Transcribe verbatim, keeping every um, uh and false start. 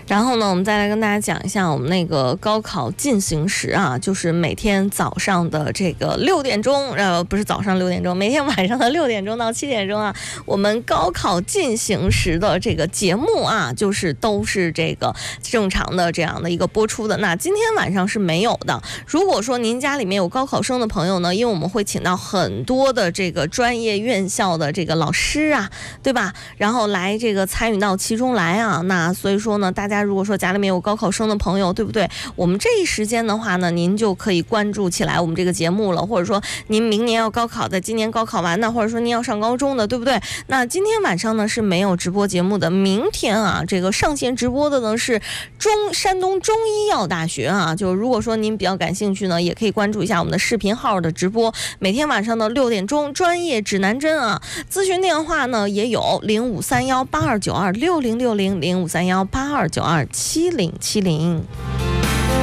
然后呢，我们再来跟大家讲一下我们那个高考进行时啊，就是每天早上的这个六点钟，呃，不是早上六点钟，每天晚上的六点钟到七点钟啊，我们高考进行时的这个节目啊，就是都是这个正常的这样的一个播出的。那今天晚上是没有的。如果说您家里面有高考生的朋友呢，因为我们会请到很多的这个专业院校的这个老师啊，对吧？然后来这个参与到其中来啊，那所以说呢，大家如果说家里面有高考生的朋友，对不对？我们这一时间的话呢，您就可以关注起来我们这个节目了，或者说您明年要高考的，今年高考完的，或者说您要上高中的，对不对？那今天晚上呢是没有直播节目的，明天啊，这个上线直播的呢是中山东中医药大学啊，就如果说您比较感兴趣呢，也可以关注一下我们的视频号的直播，每天晚上的六点钟，专业指南针啊，咨询电话呢也有零五三幺八二九二六零六零零五三幺八二九二七零七零。